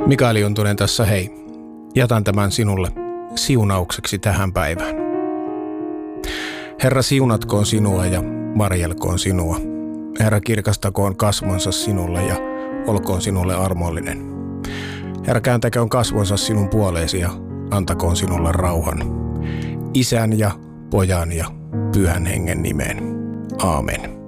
Mikael Juntunen tässä, hei. Jätän tämän sinulle siunaukseksi tähän päivään. Herra, siunatkoon sinua ja varjelkoon sinua. Herra, kirkastakoon kasvonsa sinulle ja olkoon sinulle armollinen. Herra, kääntäköön kasvonsa sinun puoleesi ja antakoon sinulle rauhan. Isän ja Pojan ja Pyhän Hengen nimeen. Aamen.